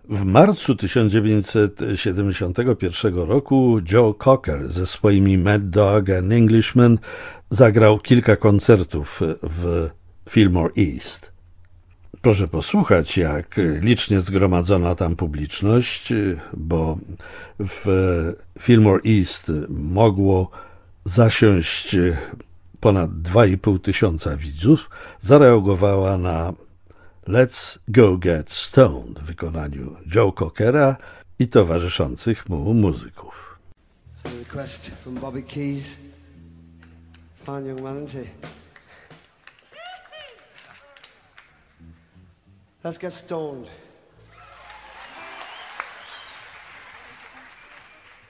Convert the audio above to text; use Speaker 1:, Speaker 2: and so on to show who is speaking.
Speaker 1: W marcu 1971 roku Joe Cocker ze swoimi Mad Dog and Englishman zagrał kilka koncertów w Fillmore East. Proszę posłuchać, jak licznie zgromadzona tam publiczność, bo w Fillmore East mogło zasiąść ponad 2,5 tysiąca widzów, zareagowała na Let's Go Get Stoned w wykonaniu Joe Cockera i towarzyszących mu muzyków.
Speaker 2: So a request from Bobby Keys. Fine young man, isn't he? Let's get stoned.